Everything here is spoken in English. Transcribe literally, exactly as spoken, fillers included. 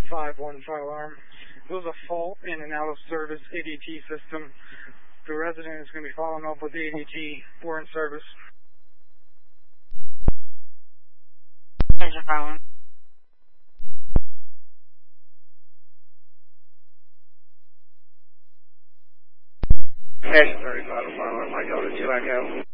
five one fire alarm. There was a fault in an out-of-service A D T system. The resident is going to be following up with the A D T. We're in service. There's your phone. Station thirty-five, fire alarm, I go to two Echo.